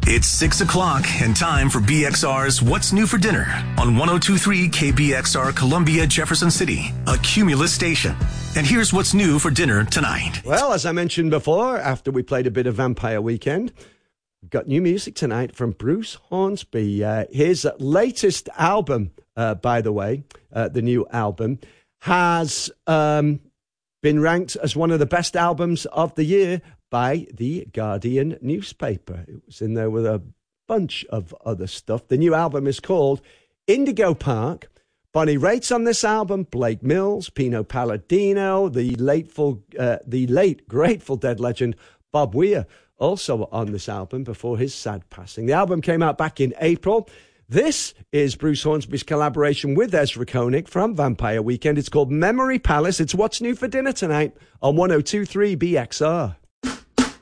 It's 6 o'clock and time for BXR's What's New for Dinner on 102.3 KBXR Columbia, Jefferson City, a Cumulus station. And here's what's new for dinner tonight. Well, as I mentioned before, after we played a bit of Vampire Weekend, we've got new music tonight from Bruce Hornsby. His latest album, by the way, the new album, has been ranked as one of the best albums of the year by the Guardian newspaper. It was in there with a bunch of other stuff. The new album is called Indigo Park. Bonnie Raitt's on this album, Blake Mills, Pino Palladino, the late Grateful Dead legend Bob Weir, also on this album before his sad passing. The album came out back in April. This is Bruce Hornsby's collaboration with Ezra Koenig from Vampire Weekend. It's called Memory Palace. It's what's new for dinner tonight on 102.3 BXR.